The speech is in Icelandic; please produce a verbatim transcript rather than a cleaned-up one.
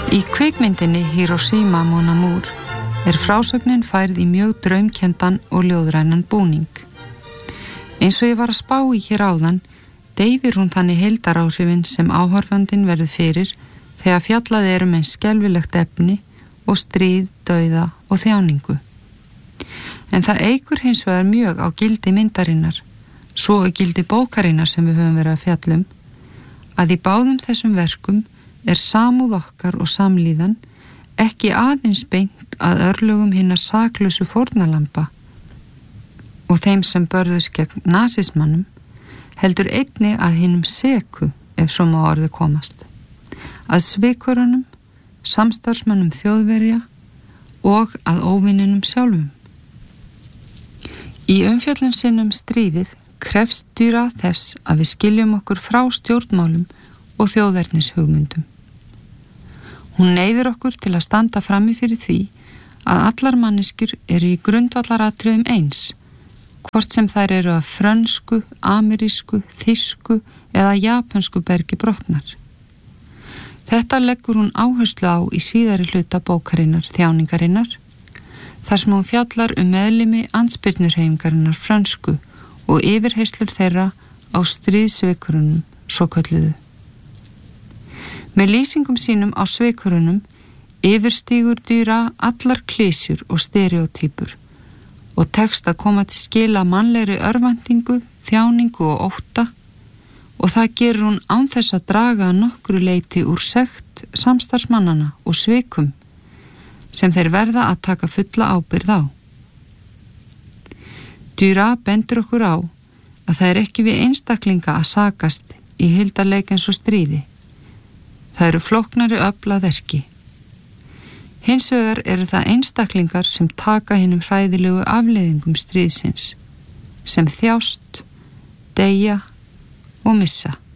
Í kvikmyndinni Hiroshima Mon Amour er frásögnin færð í mjög draumkenndan og ljóðrænan búning. Eins og ég var að spá í hér áðan, deyfir hún þannig heildaráhrifin sem áhorfandinn verður fyrir þegar fjallaði er um eins skelfilegt efni og stríð, dauða og þjáningu. En það eykur hins vegar mjög á gildi myndarinnar, svo er gildi bókarinnar sem við höfum verið að fjallum, að í báðum þessum verkum er samúð okkar og samlíðan ekki aðeins beint að örlögum hinna saklausu fórnarlamba og þeim sem börðust gegn nasismannum, heldur einnig að hinum seku, ef svo má orðið komast, að svikurunum, samstarfsmönnum Þjóðverja og að óvininum sjálfum. Í umfjöllun sinni um stríðið krefst Duras þess að við skiljum okkur frá stjórnmálum og þjóðernishugmyndum. Hún neyðir okkur til að standa frammi fyrir því að allar manneskjur eru í grundvallaratriðum eins, hvort sem þær eru af frönsku, amerísku, þýsku eða japansku bergi brotnar. Þetta leggur hún áherslu á í síðari hluta bókarinnar Þjáningarinnar, þar sem hún fjallar um meðlimi andspyrnurhreyfingarinnar frönsku og yfirheyslur þeirra á stríðsvikurunum svokölluðu. Með lýsingum sínum á svikurunum yfirstígur Duras allar klísjur og stereótypur og tekst að koma til skila mannlegri örvæntingu, þjáningu og ótta, og það gerur hún án þess að draga nokkru leyti úr sekt samstarfsmannana og svikum sem þeir verða að taka fulla ábyrgð á. Duras bendur okkur á að það er ekki við einstaklinga að sakast í hildarleik eins og stríði. Það eru flóknari öfl að verki. Hins vegar eru það einstaklingar sem taka hinum hræðilegu afleiðingum stríðsins, sem þjást, deyja og missa.